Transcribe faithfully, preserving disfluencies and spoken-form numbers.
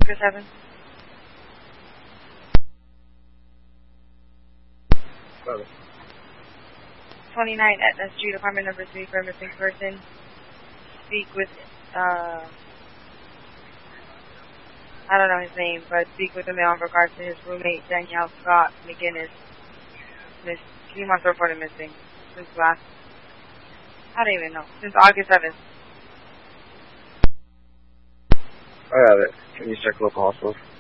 Oscar seven. Seven. twenty-nine Etna Street, apartment number three for a missing person. Speak with, uh, I don't know his name, but speak with the male in regards to his roommate, Danielle Scott McGinnis. Miss, he wants to report him missing since last, I don't even know, since August seventh. I have it. Can you check local hospitals?